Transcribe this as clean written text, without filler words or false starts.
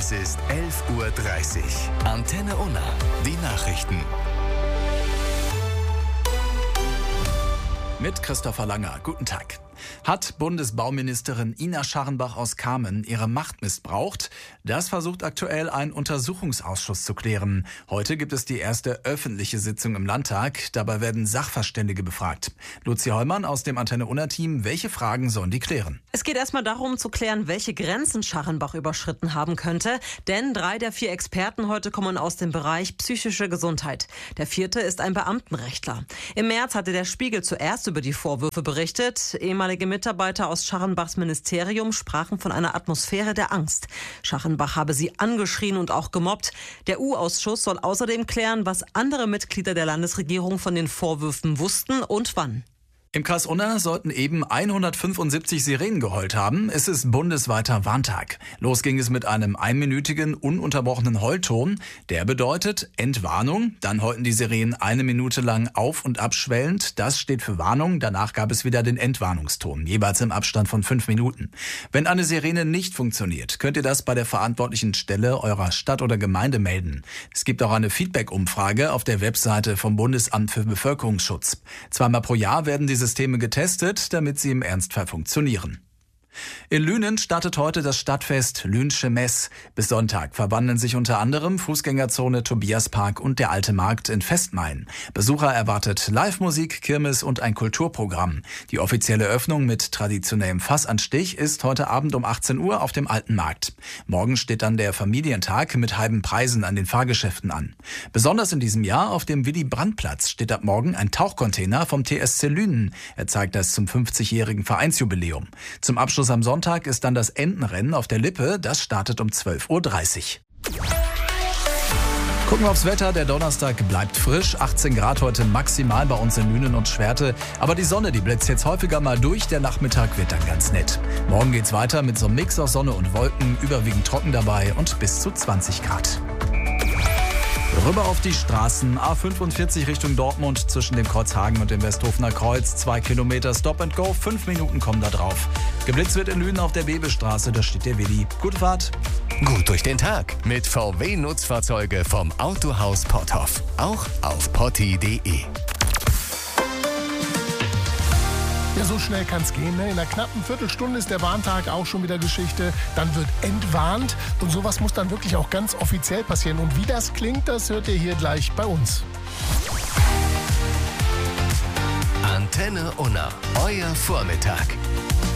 Es ist 11:30 Uhr. Antenne Unna. Die Nachrichten. Mit Christopher Langer. Guten Tag. Hat Bundesbauministerin Ina Scharrenbach aus Kamen ihre Macht missbraucht? Das versucht aktuell ein Untersuchungsausschuss zu klären. Heute gibt es die erste öffentliche Sitzung im Landtag. Dabei werden Sachverständige befragt. Luzi Hollmann aus dem Antenne Unna-Team. Welche Fragen sollen die klären? Es geht erstmal darum zu klären, welche Grenzen Scharrenbach überschritten haben könnte. Denn 3 der 4 Experten heute kommen aus dem Bereich psychische Gesundheit. Der 4. ist ein Beamtenrechtler. Im März hatte der Spiegel zuerst über die Vorwürfe berichtet. Ehemalige Mitarbeiter aus Scharrenbachs Ministerium sprachen von einer Atmosphäre der Angst. Scharrenbach habe sie angeschrien und auch gemobbt. Der U-Ausschuss soll außerdem klären, was andere Mitglieder der Landesregierung von den Vorwürfen wussten und wann. Im Kreis Unna sollten eben 175 Sirenen geheult haben. Es ist bundesweiter Warntag. Los ging es mit einem einminütigen, ununterbrochenen Heulton. Der bedeutet Entwarnung. Dann heulten die Sirenen 1 Minute lang auf- und abschwellend. Das steht für Warnung. Danach gab es wieder den Entwarnungston, jeweils im Abstand von 5 Minuten. Wenn eine Sirene nicht funktioniert, könnt ihr das bei der verantwortlichen Stelle eurer Stadt oder Gemeinde melden. Es gibt auch eine Feedback-Umfrage auf der Webseite vom Bundesamt für Bevölkerungsschutz. 2-mal pro Jahr werden diese Systeme getestet, damit sie im Ernstfall funktionieren. In Lünen startet heute das Stadtfest Lünsche Mess. Bis Sonntag verwandeln sich unter anderem Fußgängerzone Tobiaspark und der Alte Markt in Festmain. Besucher erwartet Live-Musik, Kirmes und ein Kulturprogramm. Die offizielle Öffnung mit traditionellem Fassanstich ist heute Abend um 18 Uhr auf dem Alten Markt. Morgen steht dann der Familientag mit halben Preisen an den Fahrgeschäften an. Besonders in diesem Jahr auf dem Willy-Brandt-Platz steht ab morgen ein Tauchcontainer vom TSC Lünen. Er zeigt das zum 50-jährigen Vereinsjubiläum. Zum Abschluss am Sonntag ist dann das Entenrennen auf der Lippe. Das startet um 12:30 Uhr. Gucken wir aufs Wetter. Der Donnerstag bleibt frisch. 18 Grad heute maximal bei uns in Lünen und Schwerte. Aber die Sonne, die blitzt jetzt häufiger mal durch. Der Nachmittag wird dann ganz nett. Morgen geht's weiter mit so einem Mix aus Sonne und Wolken. Überwiegend trocken dabei und bis zu 20 Grad. Rüber auf die Straßen. A45 Richtung Dortmund zwischen dem Kreuz Hagen und dem Westhofener Kreuz. 2 Kilometer Stop and Go. 5 Minuten kommen da drauf. Geblitzt wird in Lünen auf der Bebestraße. Da steht der Willi. Gute Fahrt. Gut durch den Tag mit VW-Nutzfahrzeuge vom Autohaus Potthoff. Auch auf potti.de. Ja, so schnell kann es gehen. Ne? In einer knappen Viertelstunde ist der Warntag auch schon wieder Geschichte. Dann wird entwarnt und sowas muss dann wirklich auch ganz offiziell passieren. Und wie das klingt, das hört ihr hier gleich bei uns. Antenne Unna, euer Vormittag.